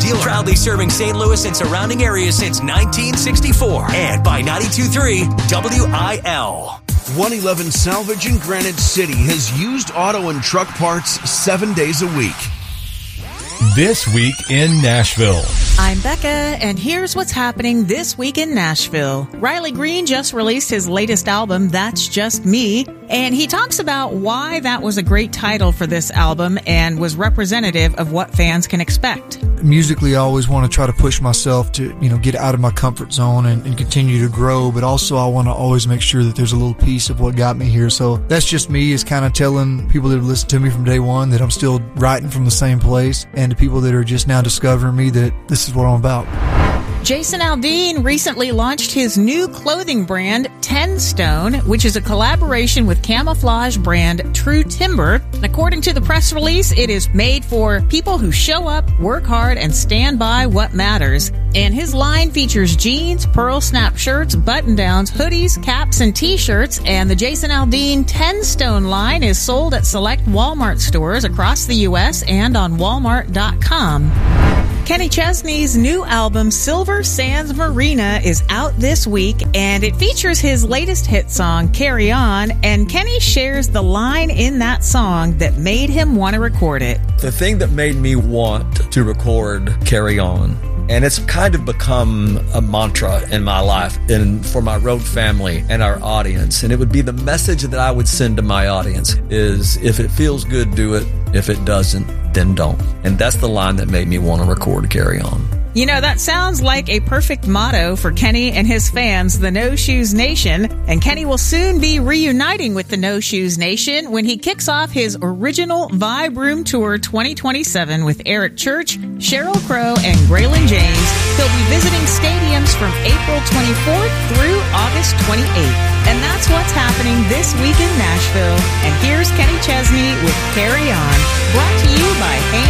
dealer. Proudly serving St. Louis and surrounding areas since 1964. And by 92.3 WIL. 111 Salvage in Granite City has used auto and truck parts 7 days a week. This week in Nashville. I'm Becca, and here's what's happening this week in Nashville. Riley Green just released his latest album, That's Just Me, and he talks about why that was a great title for this album and was representative of what fans can expect. Musically, I always want to try to push myself to, get out of my comfort zone and continue to grow, but also I want to always make sure that there's a little piece of what got me here. So That's Just Me is kind of telling people that have listened to me from day one that I'm still writing from the same place, and to people that are just now discovering me that this is what I'm about. Jason Aldean recently launched his new clothing brand, 10 Stone, which is a collaboration with camouflage brand True Timber. According to the press release, it is made for people who show up, work hard, and stand by what matters. And his line features jeans, pearl snap shirts, button-downs, hoodies, caps, and t-shirts. And the Jason Aldean 10 Stone line is sold at select Walmart stores across the U.S. and on Walmart.com. Kenny Chesney's new album, Silver Sands Marina, is out this week, and it features his latest hit song, Carry On, and Kenny shares the line in that song that made him want to record it. The thing that made me want to record Carry On, and it's kind of become a mantra in my life and for my road family and our audience, and it would be the message that I would send to my audience is, if it feels good, do it. If it doesn't, then don't. And that's the line that made me want to record Carry On. That sounds like a perfect motto for Kenny and his fans, the No Shoes Nation. And Kenny will soon be reuniting with the No Shoes Nation when he kicks off his original Vibe Room Tour 2027 with Eric Church, Sheryl Crow, and Graylin James. He'll be visiting stadiums from April 24th through August 28th. And that's what's happening this week in Nashville. And here's Kenny Chesney with Carry On, brought to you by